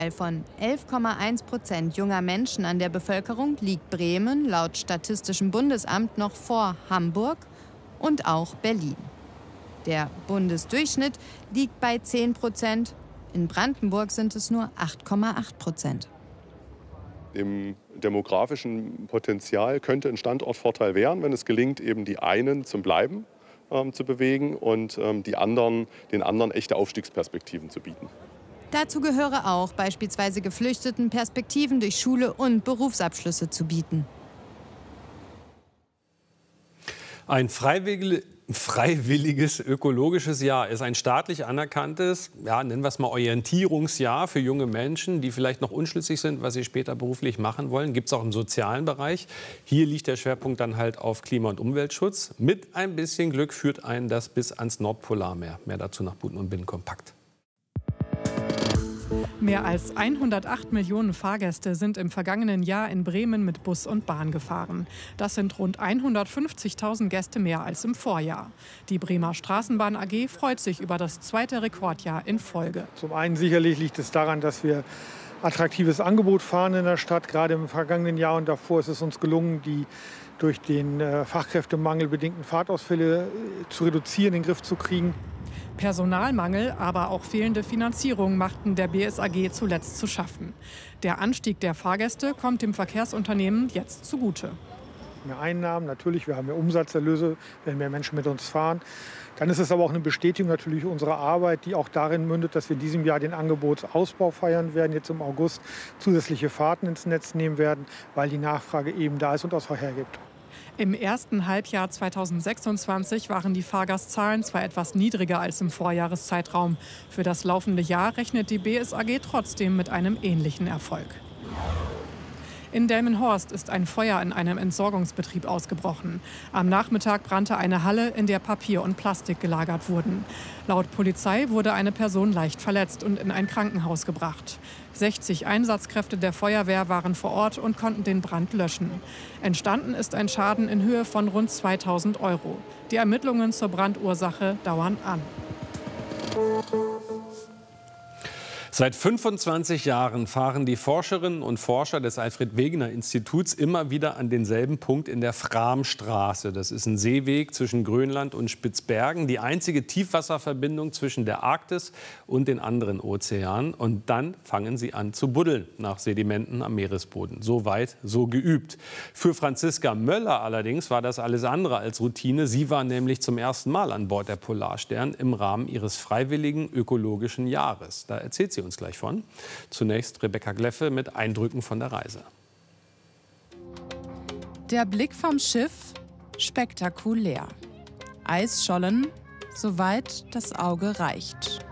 Von 11,1% junger Menschen an der Bevölkerung liegt Bremen laut Statistischem Bundesamt noch vor Hamburg und auch Berlin. Der Bundesdurchschnitt liegt bei 10%, in Brandenburg sind es nur 8,8%. Im demografischen Potenzial könnte ein Standortvorteil werden, wenn es gelingt, eben die einen zum Bleiben zu bewegen und den anderen echte Aufstiegsperspektiven zu bieten. Dazu gehöre auch beispielsweise Geflüchteten Perspektiven durch Schule und Berufsabschlüsse zu bieten. Ein freiwilliges ökologisches Jahr ist ein staatlich anerkanntes, ja, nennen wir es mal Orientierungsjahr für junge Menschen, die vielleicht noch unschlüssig sind, was sie später beruflich machen wollen. Gibt es auch im sozialen Bereich. Hier liegt der Schwerpunkt dann halt auf Klima- und Umweltschutz. Mit ein bisschen Glück führt einen das bis ans Nordpolarmeer. Mehr dazu nach Buten und Binnenkompakt. Mehr als 108 Millionen Fahrgäste sind im vergangenen Jahr in Bremen mit Bus und Bahn gefahren. Das sind rund 150.000 Gäste mehr als im Vorjahr. Die Bremer Straßenbahn AG freut sich über das zweite Rekordjahr in Folge. Zum einen sicherlich liegt es daran, dass wir attraktives Angebot fahren in der Stadt. Gerade im vergangenen Jahr und davor ist es uns gelungen, die durch den Fachkräftemangel bedingten Fahrtausfälle zu reduzieren, in den Griff zu kriegen. Personalmangel, aber auch fehlende Finanzierung machten der BSAG zuletzt zu schaffen. Der Anstieg der Fahrgäste kommt dem Verkehrsunternehmen jetzt zugute. Mehr Einnahmen, natürlich, wir haben mehr Umsatzerlöse, wenn mehr Menschen mit uns fahren. Dann ist es aber auch eine Bestätigung natürlich unserer Arbeit, die auch darin mündet, dass wir in diesem Jahr den Angebotsausbau feiern werden, jetzt im August zusätzliche Fahrten ins Netz nehmen werden, weil die Nachfrage eben da ist und das auch hergibt. Im ersten Halbjahr 2026 waren die Fahrgastzahlen zwar etwas niedriger als im Vorjahreszeitraum. Für das laufende Jahr rechnet die BSAG trotzdem mit einem ähnlichen Erfolg. In Delmenhorst ist ein Feuer in einem Entsorgungsbetrieb ausgebrochen. Am Nachmittag brannte eine Halle, in der Papier und Plastik gelagert wurden. Laut Polizei wurde eine Person leicht verletzt und in ein Krankenhaus gebracht. 60 Einsatzkräfte der Feuerwehr waren vor Ort und konnten den Brand löschen. Entstanden ist ein Schaden in Höhe von rund 2.000 €. Die Ermittlungen zur Brandursache dauern an. Seit 25 Jahren fahren die Forscherinnen und Forscher des Alfred-Wegener-Instituts immer wieder an denselben Punkt in der Framstraße. Das ist ein Seeweg zwischen Grönland und Spitzbergen, die einzige Tiefwasserverbindung zwischen der Arktis und den anderen Ozeanen. Und dann fangen sie an zu buddeln nach Sedimenten am Meeresboden. So weit, so geübt. Für Franziska Möller allerdings war das alles andere als Routine. Sie war nämlich zum ersten Mal an Bord der Polarstern im Rahmen ihres freiwilligen ökologischen Jahres. Da erzählt sie uns gleich von. Zunächst Rebecca Gleffe mit Eindrücken von der Reise. Der Blick vom Schiff, spektakulär. Eisschollen, soweit das Auge reicht.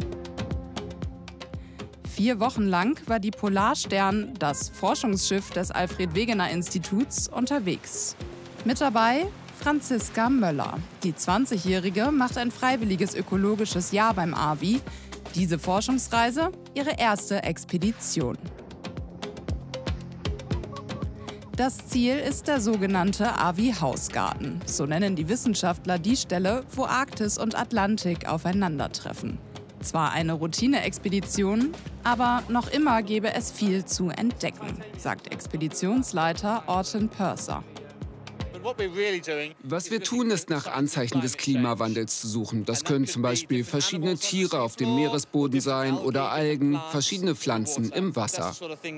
4 Wochen lang war die Polarstern, das Forschungsschiff des Alfred-Wegener-Instituts, unterwegs. Mit dabei Franziska Möller. Die 20-Jährige macht ein freiwilliges ökologisches Jahr beim AWI. Diese Forschungsreise, ihre erste Expedition. Das Ziel ist der sogenannte AWI-Hausgarten. So nennen die Wissenschaftler die Stelle, wo Arktis und Atlantik aufeinandertreffen. Zwar eine Routine-Expedition, aber noch immer gäbe es viel zu entdecken, sagt Expeditionsleiter Orton Purser. Was wir tun, ist nach Anzeichen des Klimawandels zu suchen. Das können zum Beispiel verschiedene Tiere auf dem Meeresboden sein oder Algen, verschiedene Pflanzen im Wasser.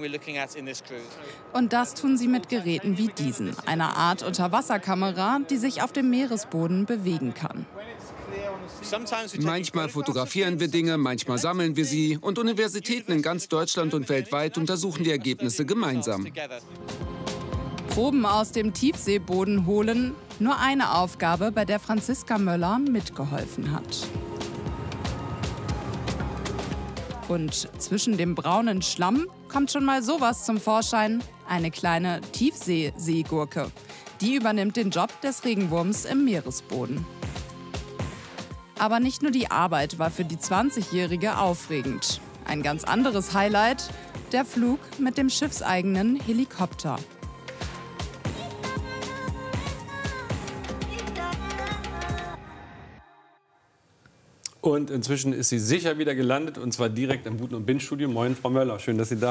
Und das tun sie mit Geräten wie diesen, einer Art Unterwasserkamera, die sich auf dem Meeresboden bewegen kann. Manchmal fotografieren wir Dinge, manchmal sammeln wir sie. Und Universitäten in ganz Deutschland und weltweit untersuchen die Ergebnisse gemeinsam. Proben aus dem Tiefseeboden holen, nur eine Aufgabe, bei der Franziska Möller mitgeholfen hat. Und zwischen dem braunen Schlamm kommt schon mal sowas zum Vorschein, eine kleine Tiefseeseegurke. Die übernimmt den Job des Regenwurms im Meeresboden. Aber nicht nur die Arbeit war für die 20-Jährige aufregend. Ein ganz anderes Highlight, der Flug mit dem schiffseigenen Helikopter. Und inzwischen ist sie sicher wieder gelandet, und zwar direkt im Buten- und Bin-Studio. Moin, Frau Möller, schön, dass Sie da sind.